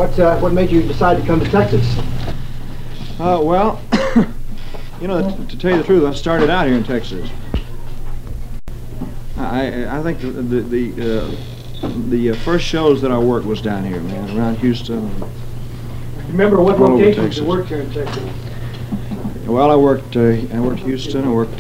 What made you decide to come to Texas? Well, you know, to tell you the truth, I started out here in Texas. I think the first shows that I worked was down here, man, around Houston. Remember what locations you worked here in Texas? Well, I worked Houston. I worked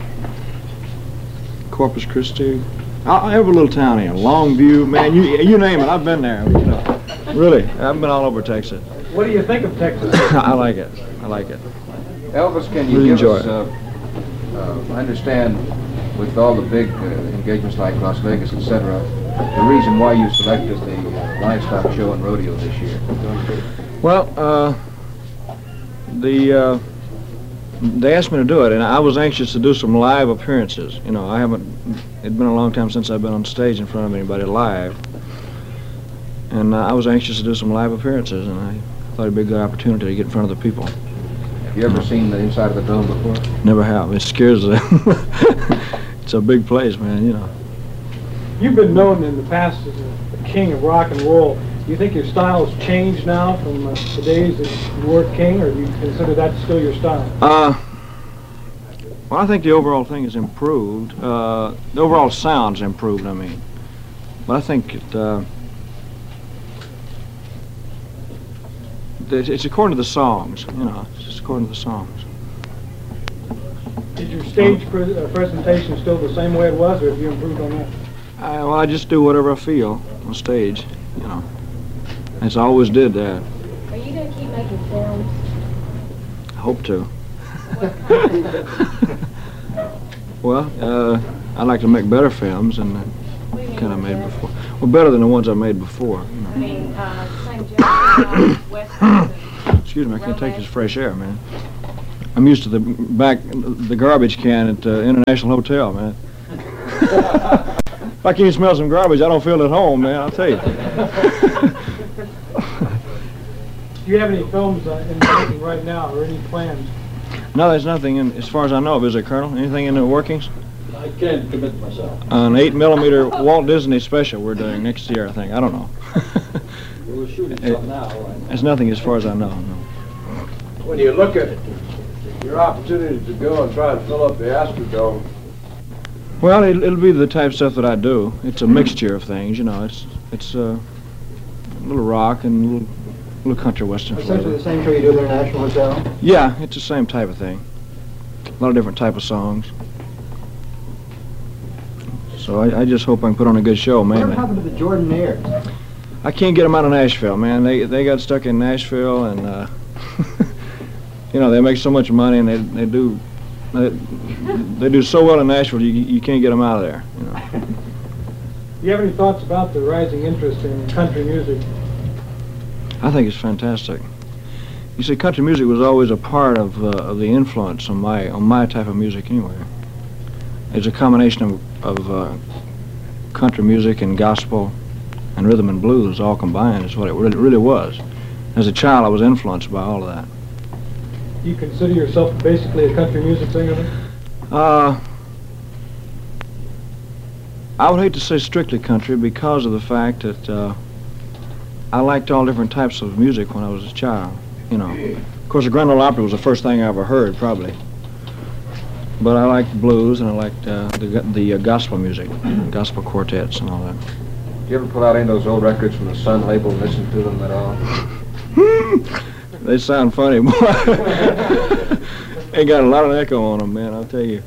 Corpus Christi. Every little town here, Longview, man. You name it, I've been there. You know, really, I've been all over Texas. What do you think of Texas? I like it. I like it. Elvis, can you really give us? I understand with all the big engagements like Las Vegas, etc., the reason why you selected the livestock show and rodeo this year. Well, they asked me to do it, and I was anxious to do some live appearances. You know, it'd been a long time since I've been on stage in front of anybody live. And I was anxious to do some live appearances, and I thought it'd be a good opportunity to get in front of the people. Have you ever seen the inside of the dome before? Never have. It scares them. It's a big place, man, you know. You've been known in the past as the king of rock and roll. Do you think your style has changed now from the days that you were king, or do you consider that still your style? Well, I think the overall thing has improved. The overall sound's improved, I mean. But I think it's according to the songs, you know. It's just according to the songs. Is your stage presentation still the same way it was, or have you improved on that? Well, I just do whatever I feel on stage, you know. As I always did that. Are you going to keep making films? I hope to. Well, I'd like to make better films than the kind I made before. Well, better than the ones I made before. You know. I mean, same genre, Western. Excuse me, I can't take this fresh air, man. I'm used to the garbage can at the International Hotel, man. If I can't smell some garbage, I don't feel at home, man, I'll tell you. Do you have any films in the making right now, or any plans? No, there's nothing in, as far as I know of, is there, Colonel? Anything in the workings? I can't commit myself. An 8mm Walt Disney special we're doing next year, I think. I don't know. We're shooting something now. There's nothing as far as I know, no. When you look at your opportunity to go and try and fill up the Astrodome. Well, it'll be the type of stuff that I do. It's a mixture of things, you know. It's a little rock and a little country western flavor. Essentially the same show you do at the International Hotel? Yeah, it's the same type of thing. A lot of different type of songs. So I just hope I can put on a good show, mainly. What happened to the Jordanaires? I can't get them out of Nashville, man. They got stuck in Nashville, and you know, they make so much money, and they do so well in Nashville. You can't get them out of there, you know. Do you have any thoughts about the rising interest in country music? I think it's fantastic. You see, country music was always a part of the influence on my type of music anyway. It's a combination of country music and gospel and rhythm and blues all combined is what it really was. As a child, I was influenced by all of that. Do you consider yourself basically a country music singer then? I would hate to say strictly country because of the fact that I liked all different types of music when I was a child, you know. Of course, the Grand Ole Opry was the first thing I ever heard, probably. But I liked blues, and I liked the gospel music, gospel quartets and all that. Do you ever pull out any of those old records from the Sun label and listen to them at all? They sound funny, boy. They got a lot of echo on them, man, I'll tell you.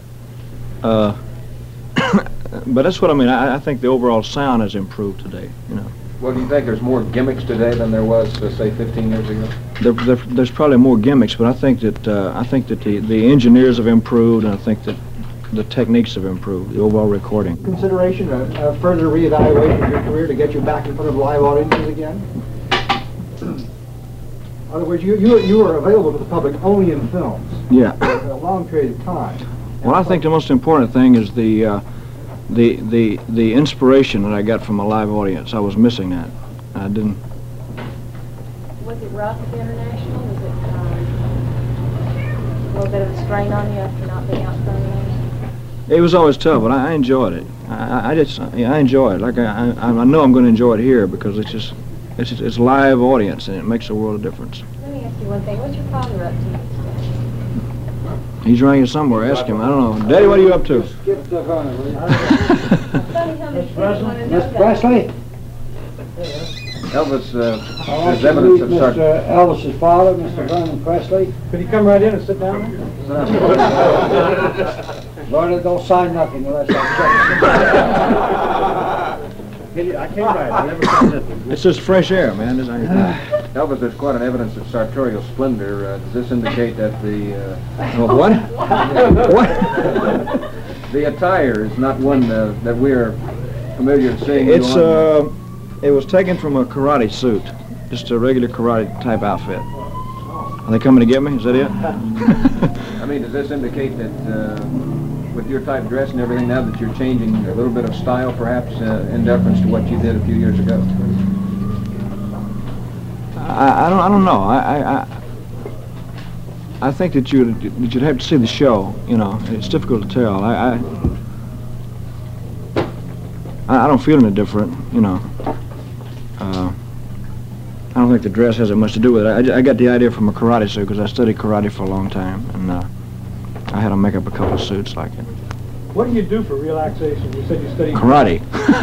But that's what I mean. I think the overall sound has improved today, you know. Well, do you think there's more gimmicks today than there was, say, 15 years ago? There's probably more gimmicks, but I think that the engineers have improved, and I think that the techniques have improved, the overall recording. Consideration of further reevaluation of your career to get you back in front of live audiences again? In other words, you were available to the public only in films. Yeah. For a long period of time. Well, I think the most important thing is the inspiration that I got from a live audience. I was missing that. I didn't. Was it rough at the International? Was it a little bit of a strain on you after not being out front of them? It was always tough, but I enjoyed it. I enjoy it. Like I know I'm going to enjoy it here because it's just it's live audience, and it makes a world of difference. Let me ask you one thing. What's your father up to? He's around here somewhere. Ask him. I don't know. Daddy, what are you up to? Skip the phone, will you? Funny how many kids want to know that. Presley? Elvis, I want there's you to evidence meet of Mr. Elvis's father, Mr. Vernon Presley. Could he come right in and sit down? Vernon, don't sign nothing unless I check. I can't write. I never signed it. It's just fresh air, man. Elvis, there's quite an evidence of sartorial splendor. Does this indicate that the What? What? the attire is not one that we're familiar with seeing? It's it was taken from a karate suit, just a regular karate type outfit. Are they coming to get me? Is that it? I mean, does this indicate that with your type dress and everything now that you're changing a little bit of style, perhaps in deference to what you did a few years ago? I don't know. I think that you'd have to see the show. You know, it's difficult to tell. I don't feel any different. You know. I don't think the dress has that much to do with it. I got the idea from a karate suit because I studied karate for a long time, and I had to make up a couple of suits like it. What do you do for relaxation? You said you studied Karate.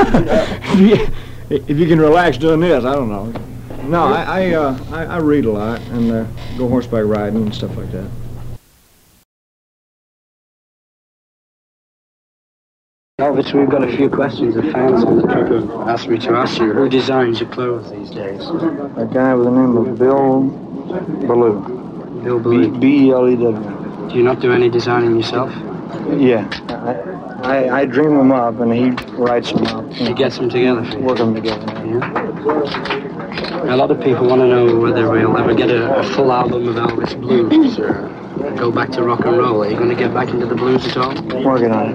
If you can relax doing this, I don't know. No, I read a lot and go horseback riding and stuff like that. Elvis, we've got a few questions of fans on the trip have asked me to ask you. Who designs your clothes these days? A guy with the name of Bill Belew. Bill Belew. B-E-L-E-W. Do you not do any designing yourself? Yeah. I dream them up and he writes them up. He gets them together for you? Work them together. Yeah. A lot of people want to know whether we'll ever get a full album of Elvis blues or go back to rock and roll. Are you going to get back into the blues at all? Working on it.